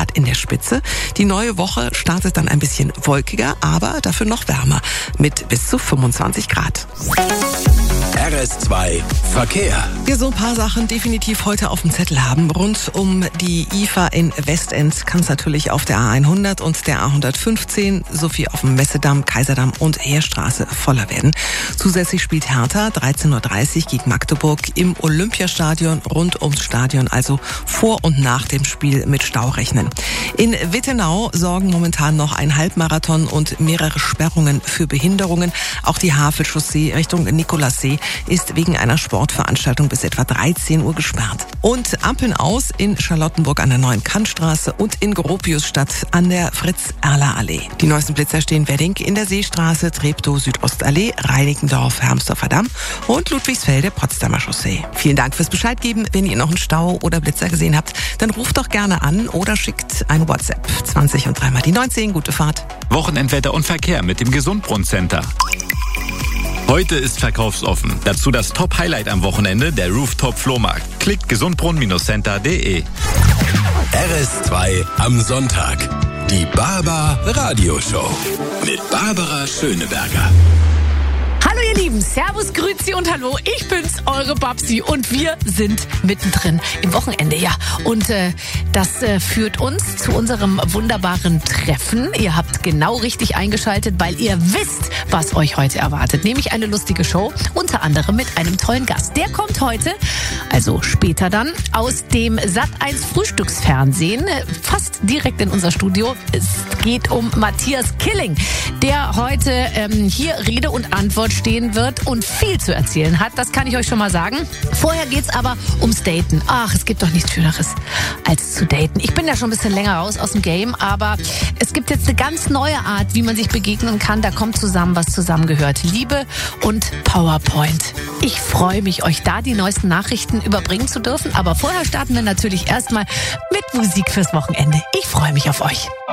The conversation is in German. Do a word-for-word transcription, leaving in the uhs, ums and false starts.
Grad in der Spitze. Die neue Woche startet dann ein bisschen wolkiger, aber dafür noch wärmer mit bis zu fünfundzwanzig Grad. R S zwei Verkehr. Wir so ein paar Sachen definitiv heute auf dem Zettel haben. Rund um die I F A in Westend kann es natürlich auf der A hundert und der A hundertfünfzehn sowie auf dem Messedamm, Kaiserdamm und Heerstraße voller werden. Zusätzlich spielt Hertha dreizehn Uhr dreißig gegen Magdeburg im Olympiastadion rund ums Stadion, also vor und nach dem Spiel mit Stau rechnen. In Wittenau sorgen momentan noch ein Halbmarathon und mehrere Sperrungen für Behinderungen. Auch die Havelchaussee Richtung Nikolassee ist wegen einer Sportveranstaltung bis etwa dreizehn Uhr gesperrt. Und Ampeln aus in Charlottenburg an der Neuen Kantstraße und in Gropiusstadt an der Fritz-Erler-Allee. Die neuesten Blitzer stehen Wedding in der Seestraße, Treptow-Südostallee, Reinickendorf, Hermsdorfer Damm und Ludwigsfelde, Potsdamer Chaussee. Vielen Dank fürs Bescheid geben. Wenn ihr noch einen Stau oder Blitzer gesehen habt, dann ruft doch gerne an oder schickt ein WhatsApp. zwanzig und dreimal die neunzehn. Gute Fahrt. Wochenendwetter und Verkehr mit dem Gesundbrunnen-Center. Heute ist verkaufsoffen. Dazu das Top-Highlight am Wochenende, der Rooftop-Flohmarkt. Klickt gesundbrunnen Center punkt de. R S zwei am Sonntag. Die Barbar Radioshow mit Barbara Schöneberger. Hallo ihr Lieben, Servus, Grüezi und Hallo, ich bin's, eure Babsi und wir sind mittendrin im Wochenende, ja. Und äh, das äh, führt uns zu unserem wunderbaren Treffen. Ihr habt genau richtig eingeschaltet, weil ihr wisst, was euch heute erwartet. Nämlich eine lustige Show, unter anderem mit einem tollen Gast. Der kommt heute, also später dann, aus dem Sat eins Frühstücksfernsehen, fast direkt in unser Studio. Es geht um Matthias Killing, der heute ähm, hier Rede und Antwort stehen wird und viel zu erzählen hat. Das kann ich euch schon mal sagen. Vorher geht's aber ums Daten. Ach, es gibt doch nichts Schöneres als zu daten. Ich bin ja schon ein bisschen länger raus aus dem Game, aber es gibt jetzt eine ganz neue Art, wie man sich begegnen kann. Da kommt zusammen, was zusammengehört. Liebe und PowerPoint. Ich freue mich, euch da die neuesten Nachrichten überbringen zu dürfen. Aber vorher starten wir natürlich erstmal mit Musik fürs Wochenende. Ich freue mich auf euch.